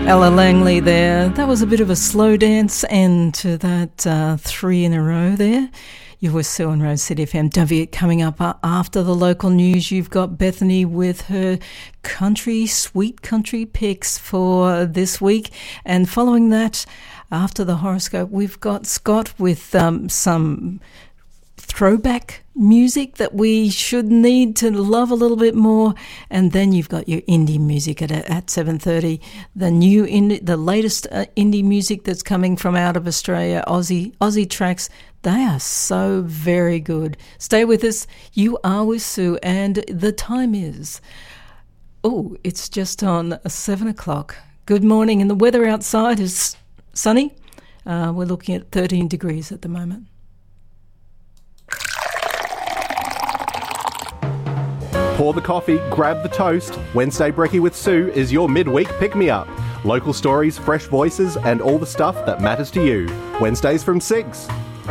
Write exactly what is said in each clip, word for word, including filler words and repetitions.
Ella Langley there. That was a bit of a slow dance end to that uh, three in a row there. You're with Sue and Rose City F M. Don't forget, coming up after the local news, you've got Bethany with her country, sweet country picks for this week. And following that, after the horoscope, we've got Scott with um, some throwback music that we should need to love a little bit more, and then you've got your indie music at at seven thirty. The new indie, the latest uh, indie music that's coming from out of Australia, Aussie Aussie tracks. They are so very good. Stay with us. You are with Sue, and the time is oh, it's just on seven o'clock. Good morning, and the weather outside is sunny. Uh, we're looking at thirteen degrees at the moment. Pour the coffee, grab the toast. Wednesday Brekkie with Sue is your midweek pick-me-up. Local stories, fresh voices, and all the stuff that matters to you. Wednesdays from six.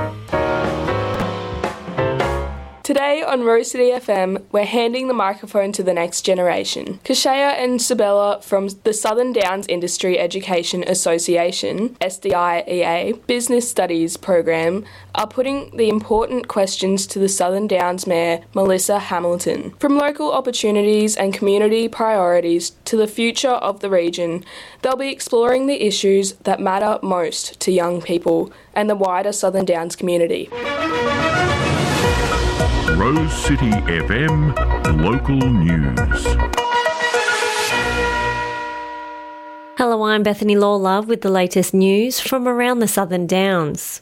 Today on Rose City F M, we're handing the microphone to the next generation. Kashaya and Sabella from the Southern Downs Industry Education Association, S D I E A, Business Studies Program, are putting the important questions to the Southern Downs Mayor, Melissa Hamilton. From local opportunities and community priorities to the future of the region, they'll be exploring the issues that matter most to young people and the wider Southern Downs community. Rose City F M Local News. Hello, I'm Bethany Lawlove with the latest news from around the Southern Downs.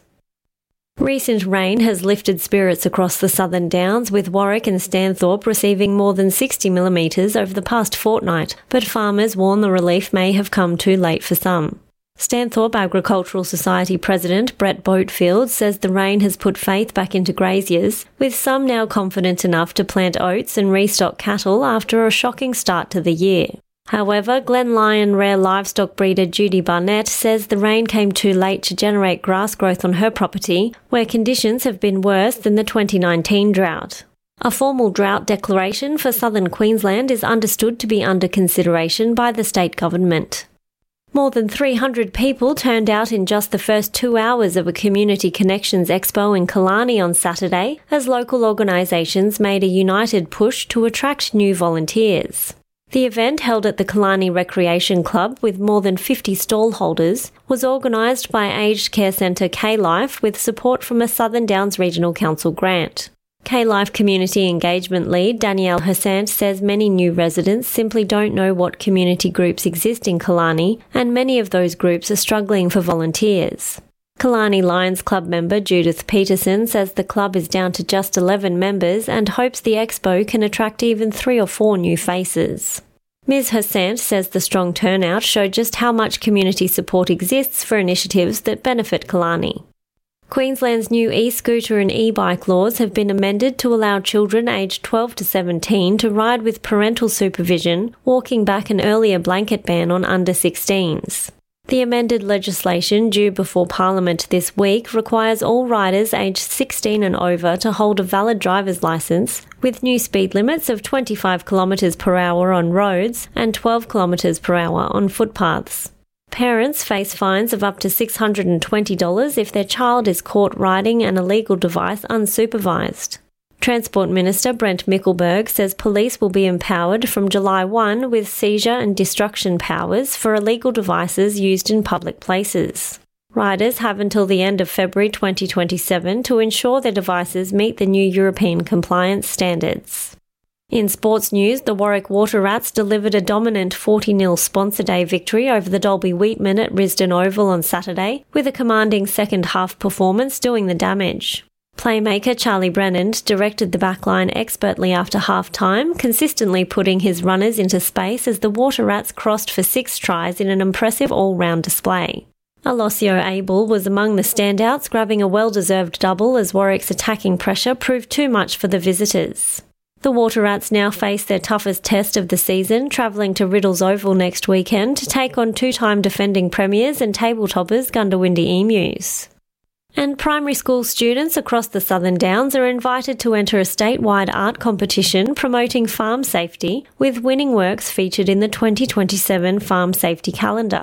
Recent rain has lifted spirits across the Southern Downs, with Warwick and Stanthorpe receiving more than sixty millimetres over the past fortnight, but farmers warn the relief may have come too late for some. Stanthorpe Agricultural Society President Brett Boatfield says the rain has put faith back into graziers, with some now confident enough to plant oats and restock cattle after a shocking start to the year. However, Glen Lyon rare livestock breeder Judy Barnett says the rain came too late to generate grass growth on her property, where conditions have been worse than the twenty nineteen drought. A formal drought declaration for southern Queensland is understood to be under consideration by the state government. More than three hundred people turned out in just the first two hours of a Community Connections Expo in Killarney on Saturday, as local organisations made a united push to attract new volunteers. The event, held at the Killarney Recreation Club with more than fifty stall holders, was organised by aged care centre K-Life with support from a Southern Downs Regional Council grant. K-Life Community Engagement Lead Danielle Hersant says many new residents simply don't know what community groups exist in Killarney, and many of those groups are struggling for volunteers. Killarney Lions Club member Judith Peterson says the club is down to just eleven members and hopes the expo can attract even three or four new faces. Miz Hersant says the strong turnout showed just how much community support exists for initiatives that benefit Killarney. Queensland's new e-scooter and e-bike laws have been amended to allow children aged twelve to seventeen to ride with parental supervision, walking back an earlier blanket ban on under sixteens. The amended legislation, due before Parliament this week, requires all riders aged sixteen and over to hold a valid driver's licence, with new speed limits of twenty-five kilometres per hour on roads and twelve kilometres per hour on footpaths. Parents face fines of up to six hundred twenty dollars if their child is caught riding an illegal device unsupervised. Transport Minister Brent Mickelberg says police will be empowered from July first with seizure and destruction powers for illegal devices used in public places. Riders have until the end of February twenty twenty-seven to ensure their devices meet the new European compliance standards. In sports news, the Warwick Water Rats delivered a dominant forty nil Sponsor Day victory over the Dolby Wheatman at Risdon Oval on Saturday, with a commanding second-half performance doing the damage. Playmaker Charlie Brennan directed the backline expertly after half-time, consistently putting his runners into space as the Water Rats crossed for six tries in an impressive all-round display. Alosio Abel was among the standouts, grabbing a well-deserved double as Warwick's attacking pressure proved too much for the visitors. The Water Rats now face their toughest test of the season, travelling to Riddles Oval next weekend to take on two-time defending premiers and table-toppers Gundawindi Emus. And primary school students across the Southern Downs are invited to enter a statewide art competition promoting farm safety, with winning works featured in the twenty twenty-seven Farm Safety Calendar.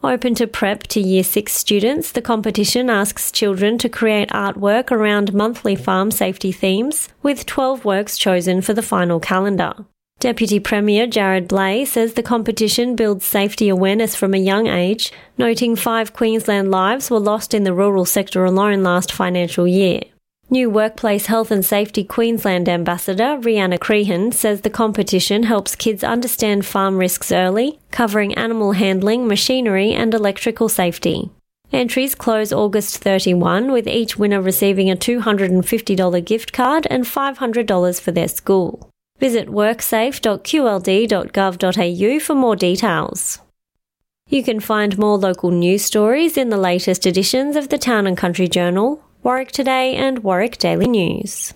Open to prep to Year six students, the competition asks children to create artwork around monthly farm safety themes, with twelve works chosen for the final calendar. Deputy Premier Jared Blay says the competition builds safety awareness from a young age, noting five Queensland lives were lost in the rural sector alone last financial year. New Workplace Health and Safety Queensland Ambassador Rhianna Crehan says the competition helps kids understand farm risks early, covering animal handling, machinery and electrical safety. Entries close August thirty-first, with each winner receiving a two hundred fifty dollars gift card and five hundred dollars for their school. Visit worksafe dot q l d dot gov dot a u for more details. You can find more local news stories in the latest editions of the Town and Country Journal, Warwick Today and Warwick Daily News.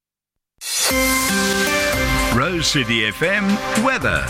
Rose City F M weather.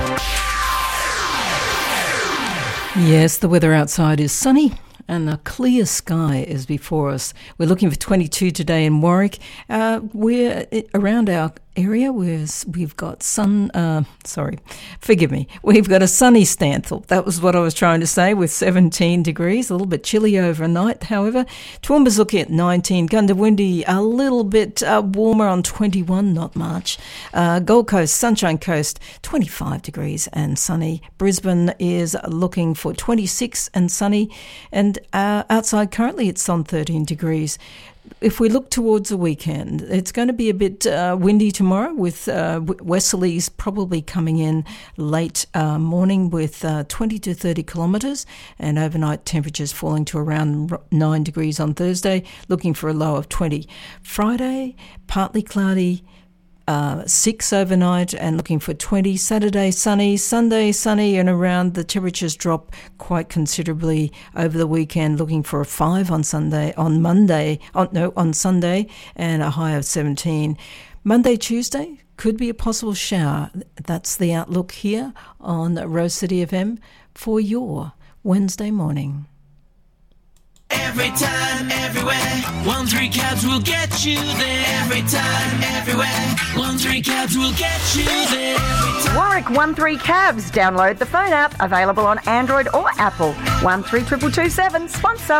Yes, the weather outside is sunny and a clear sky is before us. We're looking for twenty-two today in Warwick. Uh, we're around our area. We're, we've got sun, uh, sorry, forgive me. We've got a sunny Stanthorpe. That was what I was trying to say, with seventeen degrees, a little bit chilly overnight, however. Toowoomba's looking at nineteen. Gundawindi a little bit uh, warmer on twenty-one, not much. Uh, Gold Coast, Sunshine Coast, twenty-five degrees and sunny. Brisbane is looking for twenty-six and sunny. And uh, outside currently it's on thirteen degrees. If we look towards the weekend, it's going to be a bit uh, windy tomorrow, with uh, westerlies probably coming in late uh, morning with uh, twenty to thirty kilometres, and overnight temperatures falling to around nine degrees on Thursday, looking for a low of twenty. Friday, partly cloudy, Uh, six overnight and looking for twenty. Saturday sunny, Sunday sunny and around. The temperatures drop quite considerably over the weekend, looking for a five on Sunday, on Monday, on, no, on Sunday, and a high of seventeen. Monday, Tuesday, could be a possible shower. That's the outlook here on Rose City F M for your Wednesday morning. Every time, everywhere, one three cabs will get you there. Every time, everywhere, one three cabs will get you there. Warwick one three cabs. Download the phone app, available on Android or Apple. one three two two two seven, sponsor.